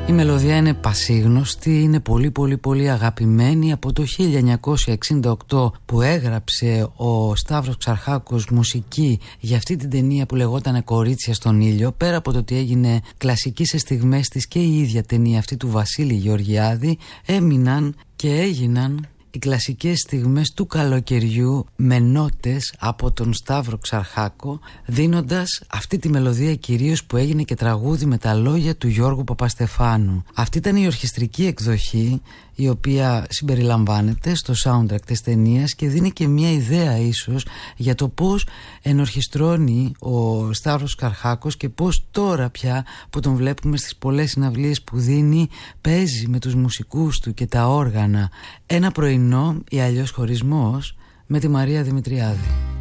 Η μελωδία είναι πασίγνωστη, είναι πολύ αγαπημένη. Από το 1968 που έγραψε ο Σταύρος Ξαρχάκος μουσική για αυτή την ταινία που λεγόταν «Κορίτσια στον ήλιο», πέρα από το ότι έγινε κλασική σε στιγμές της και η ίδια ταινία αυτή του Βασίλη Γεωργιάδη, έμειναν και έγιναν οι κλασικές στιγμές του καλοκαιριού με νότες από τον Σταύρο Ξαρχάκο, δίνοντας αυτή τη μελωδία κυρίως που έγινε και τραγούδι με τα λόγια του Γιώργου Παπαστεφάνου. Αυτή ήταν η ορχιστρική εκδοχή, η οποία συμπεριλαμβάνεται στο soundtrack της ταινίας και δίνει και μια ιδέα ίσως για το πώς ενορχιστρώνει ο Σταύρος Ξαρχάκος και πώς τώρα πια που τον βλέπουμε στις πολλές συναυλίες που δίνει, παίζει με τους μουσικούς του και τα όργανα. Ένα πρωινό ή αλλιώς χωρισμός με τη Μαρία Δημητριάδη.